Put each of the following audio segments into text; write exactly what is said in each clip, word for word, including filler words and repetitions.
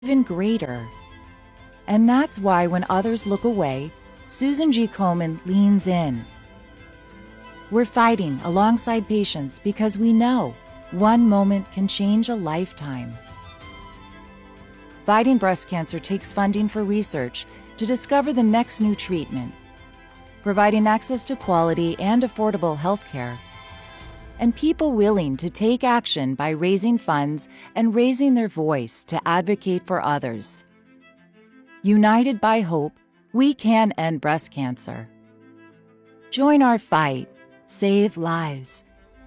even greater. And that's why when others look away, Susan G. Komen leans in. We're fighting alongside patients because we know one moment can change a lifetime. Fighting breast cancer takes funding for research to discover the next new treatment, providing access to quality and affordable health care, and people willing to take action by raising funds and raising their voice to advocate for others. United by hope, we can end breast cancer. Join our fight. Save lives.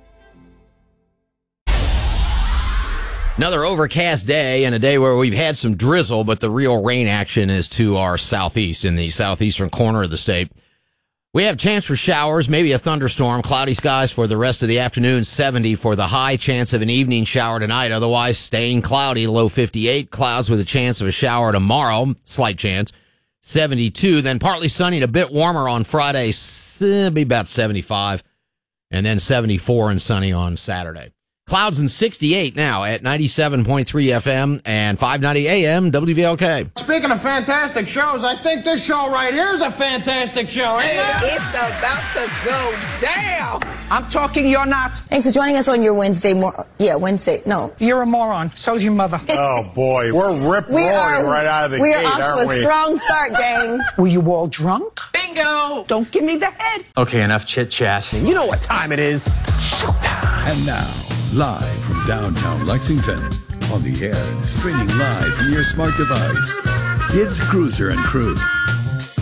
Another overcast day and a day where we've had some drizzle, but the real rain action is to our southeast, in the southeastern corner of the state. We have chance for showers, maybe a thunderstorm, cloudy skies for the rest of the afternoon, seventy for the high, chance of an evening shower tonight, otherwise staying cloudy, low fifty-eight, clouds with a chance of a shower tomorrow, slight chance, seventy-two, then partly sunny and a bit warmer on Friday, be about seventy-five, and then seventy-four and sunny on Saturday. Clouds and sixty-eight now at ninety-seven point three F M and five ninety A M W V L K. Speaking of fantastic shows, I think this show right here is a fantastic show. Ain't it? It's about to go down. I'm talking, you're not. Thanks for joining us on your Wednesday. Mor- yeah, Wednesday. No. You're a moron. So's your mother. Oh, boy. We're rip We roaring are, right out of the we gate, are off aren't to a we? strong start, gang. Were you all drunk? Bingo. Don't give me the head. Okay, enough chit-chat. You know what time it is. Showtime. And now, live from downtown Lexington, on the air and streaming live from your smart device, it's Cruiser and Crew.